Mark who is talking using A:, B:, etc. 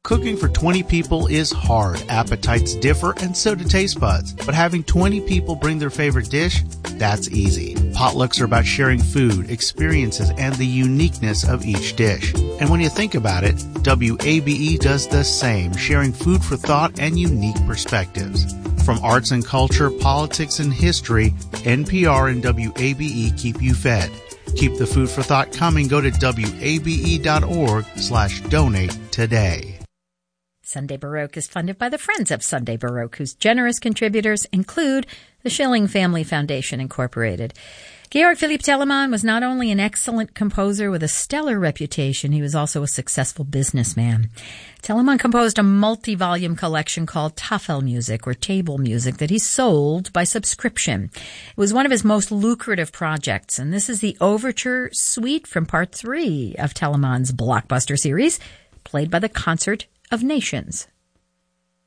A: Cooking for 20 people is hard. Appetites differ, and so do taste buds. But having 20 people bring their favorite dish, that's easy. Potlucks are about sharing food, experiences, and the uniqueness of each dish. And when you think about it, WABE does the same, sharing food for thought and unique perspectives. From arts and culture, politics and history, NPR and WABE keep you fed. Keep the food for thought coming. Go to WABE.org/donate today.
B: Sunday Baroque is funded by the Friends of Sunday Baroque, whose generous contributors include the Schilling Family Foundation, Incorporated. Georg Philipp Telemann was not only an excellent composer with a stellar reputation, he was also a successful businessman. Telemann composed a multi-volume collection called Tafelmusik, or table music, that he sold by subscription. It was one of his most lucrative projects, and this is the overture suite from part 3 of Telemann's blockbuster series, played by the Concert of Nations.